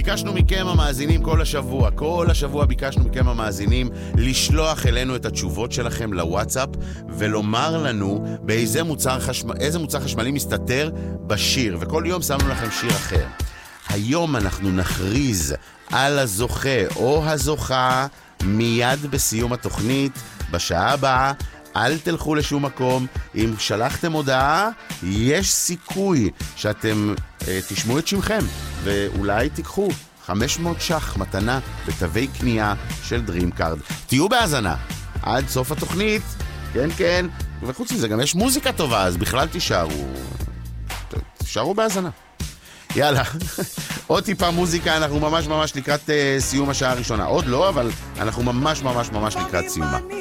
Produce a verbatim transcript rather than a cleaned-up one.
ביקשנו מכם המאזינים כל השבוע, כל השבוע ביקשנו מכם המאזינים לשלוח אלינו את התשובות שלכם לוואטסאפ ולומר לנו באיזה מוצר חשמל, איזה מוצר חשמלי מסתתר בשיר, וכל יום שמנו לכם שיר אחר. היום אנחנו נכריז על הזוכה או הזוכה מיד בסיום התוכנית, בשעה הבאה. אל תלכו לשום מקום. אם שלחתם הודעה, יש סיכוי שאתם אה, תשמעו את שמכם, ואולי תיקחו חמש מאות שח מתנה בתווי קנייה של דרימקארד. תהיו בהאזנה עד סוף התוכנית. כן, כן. וחוץ מזה גם יש מוזיקה טובה, אז בכלל תישארו. תישארו בהאזנה. יאללה, עוד טיפה מוזיקה, אנחנו ממש ממש לקראת uh, סיום השעה הראשונה. עוד לא, אבל אנחנו ממש ממש ממש לקראת סיומה.